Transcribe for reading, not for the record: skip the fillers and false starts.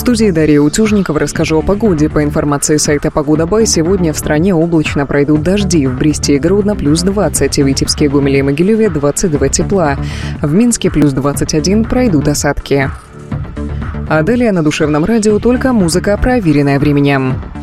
студии Дарья Утюжникова расскажу о погоде. По информации сайта Погода.бай, сегодня в стране облачно пройдут дожди. В Бресте и Гродно плюс 20, в Витебске, Гомеле и Могилеве 22 тепла. В Минске плюс 21 пройдут осадки. А далее на Душевном радио только музыка, проверенная временем.